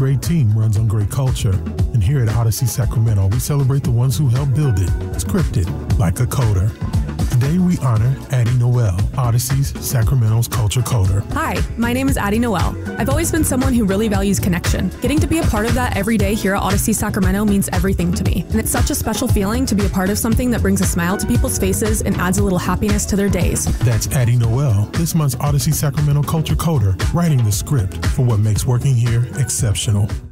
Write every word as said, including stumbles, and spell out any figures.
great team runs on great culture. And here at Odyssey Sacramento, we celebrate the ones who helped build it, scripted like a coder. Today we honor Addie Noel, Odyssey's Sacramento's culture coder. Hi, my name is Addie Noel. I've always been someone who really values connection. Getting to be a part of that every day here at Odyssey Sacramento means everything to me. And it's such a special feeling to be a part of something that brings a smile to people's faces and adds a little happiness to their days. That's Addie Noel, this month's Odyssey Sacramento culture coder, writing the script for what makes working here exceptional.